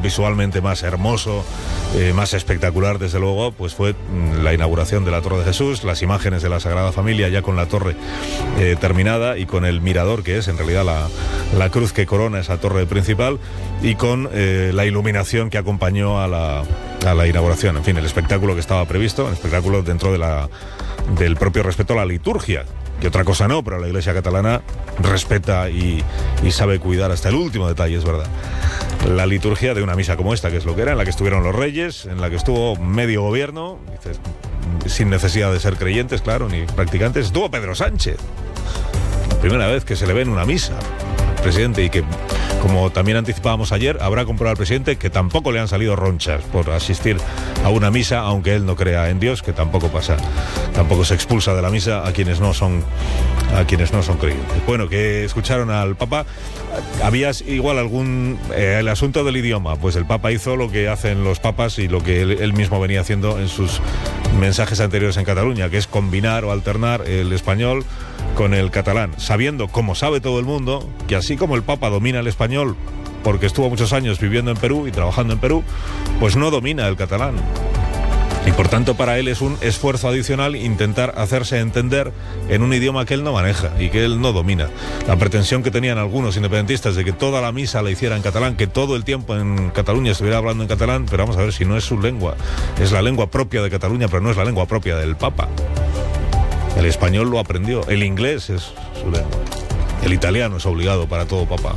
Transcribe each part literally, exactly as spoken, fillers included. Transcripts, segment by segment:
visualmente más hermoso, eh, más espectacular, desde luego, pues fue mm, la inauguración de la Torre de Jesús, las imágenes de la Sagrada Familia ya con la torre eh, terminada y con el mirador, que es en realidad la, la cruz que corona esa torre principal, y con eh, la iluminación que acompañó a la, a la inauguración. En fin, el espectáculo que estaba previsto, el espectáculo dentro de la, del propio respeto a la liturgia, que otra cosa no, pero la Iglesia catalana respeta y, y sabe cuidar hasta el último detalle, es verdad, la liturgia de una misa como esta, que es lo que era, en la que estuvieron los reyes, en la que estuvo medio gobierno, dices, sin necesidad de ser creyentes, claro, ni practicantes. Estuvo Pedro Sánchez, la primera vez que se le ve en una misa, presidente, y que, como también anticipábamos ayer, habrá comprobado al presidente que tampoco le han salido ronchas por asistir a una misa, aunque él no crea en Dios, que tampoco pasa, tampoco se expulsa de la misa a quienes no son, a quienes no son creyentes. Bueno, que escucharon al Papa. Había igual algún eh, el asunto del idioma, pues el Papa hizo lo que hacen los papas y lo que él, él mismo venía haciendo en sus mensajes anteriores en Cataluña, que es combinar o alternar el español con el catalán, sabiendo, como sabe todo el mundo, que así como el Papa domina el español porque estuvo muchos años viviendo en Perú y trabajando en Perú, pues no domina el catalán. Y por tanto para él es un esfuerzo adicional intentar hacerse entender en un idioma que él no maneja y que él no domina. La pretensión que tenían algunos independentistas de que toda la misa la hiciera en catalán, que todo el tiempo en Cataluña estuviera hablando en catalán, pero vamos a ver, si no es su lengua, es la lengua propia de Cataluña, pero no es la lengua propia del Papa. El español lo aprendió, el inglés es su lengua, el italiano es obligado para todo Papa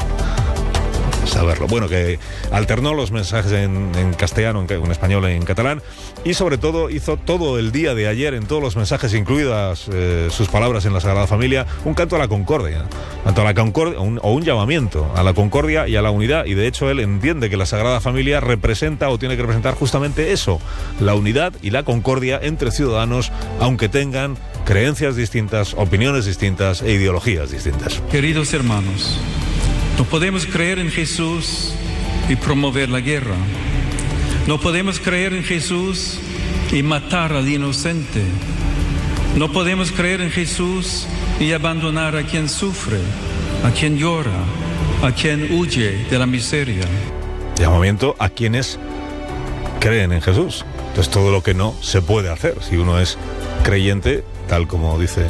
saberlo. Bueno, que alternó los mensajes en, en castellano, en, en español, en catalán, y sobre todo hizo todo el día de ayer, en todos los mensajes, incluidas eh, sus palabras en la Sagrada Familia, un canto a la concordia, tanto a la concordia un, o un llamamiento a la concordia y a la unidad, y de hecho él entiende que la Sagrada Familia representa o tiene que representar justamente eso, la unidad y la concordia entre ciudadanos, aunque tengan creencias distintas, opiniones distintas e ideologías distintas. Queridos hermanos, no podemos creer en Jesús y promover la guerra. No podemos creer en Jesús y matar al inocente. No podemos creer en Jesús y abandonar a quien sufre, a quien llora, a quien huye de la miseria. Llamamiento a quienes creen en Jesús. Entonces todo lo que no se puede hacer si uno es creyente, tal como dice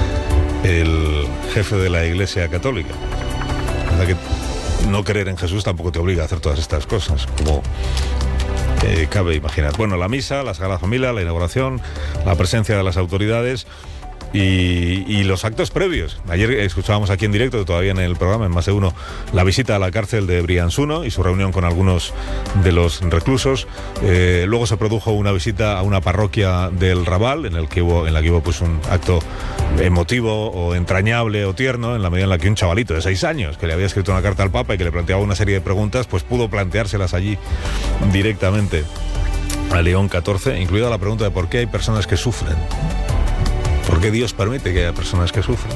el jefe de la Iglesia Católica. Que no creer en Jesús tampoco te obliga a hacer todas estas cosas, como eh, cabe imaginar. Bueno, la misa, la Sagrada Familia, la inauguración, la presencia de las autoridades y, y los actos previos. Ayer escuchábamos aquí en directo, todavía en el programa, en Más de Uno, la visita a la cárcel de Briançuno y su reunión con algunos de los reclusos. Eh, luego se produjo una visita a una parroquia del Raval, en, el que hubo, en la que hubo pues un acto emotivo o entrañable o tierno, en la medida en la que un chavalito de seis años que le había escrito una carta al Papa y que le planteaba una serie de preguntas, pues pudo planteárselas allí directamente a León catorce, incluida la pregunta de por qué hay personas que sufren, por qué Dios permite que haya personas que sufren.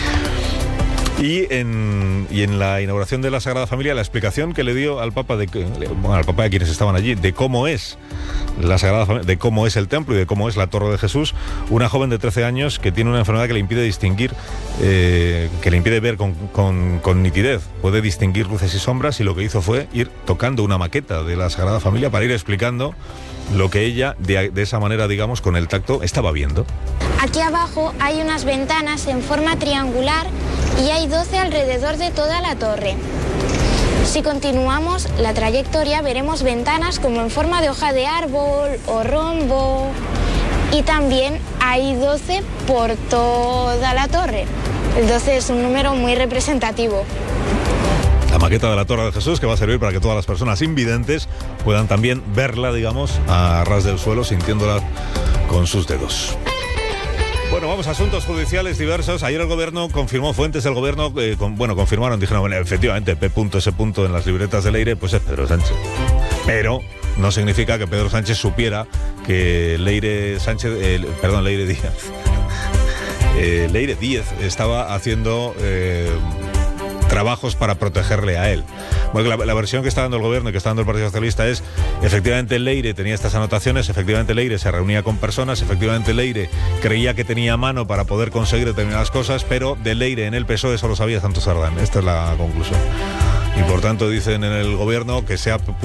Y en, y en la inauguración de la Sagrada Familia, la explicación que le dio al Papa, de, bueno, al Papa y a quienes estaban allí, de cómo es la Sagrada Familia, de cómo es el templo y de cómo es la Torre de Jesús, una joven de trece años que tiene una enfermedad que le impide distinguir, eh, que le impide ver con, con, con nitidez, puede distinguir luces y sombras, y lo que hizo fue ir tocando una maqueta de la Sagrada Familia para ir explicando lo que ella, de, de esa manera, digamos, con el tacto, estaba viendo. Aquí abajo hay unas ventanas en forma triangular y hay doce alrededor de toda la torre. Si continuamos la trayectoria veremos ventanas como en forma de hoja de árbol o rombo, y también hay doce por toda la torre. El doce es un número muy representativo. La maqueta de la Torre de Jesús, que va a servir para que todas las personas invidentes puedan también verla, digamos, a ras del suelo, sintiéndola con sus dedos. Bueno, vamos a asuntos judiciales diversos. Ayer el gobierno confirmó, fuentes del gobierno, eh, con, bueno, confirmaron, dijeron, bueno, efectivamente, P. ese punto en las libretas de Leire, pues es Pedro Sánchez. Pero no significa que Pedro Sánchez supiera que Leire Sánchez, eh, perdón, Leire Díaz, eh, Leire Díaz estaba haciendo eh, trabajos para protegerle a él. Bueno, la, la versión que está dando el gobierno y que está dando el Partido Socialista es, efectivamente Leire tenía estas anotaciones, efectivamente Leire se reunía con personas, efectivamente Leire creía que tenía mano para poder conseguir determinadas cosas, pero de Leire en el P S O E solo sabía Santos Sardán. Esta es la conclusión. Y por tanto dicen en el gobierno que se ha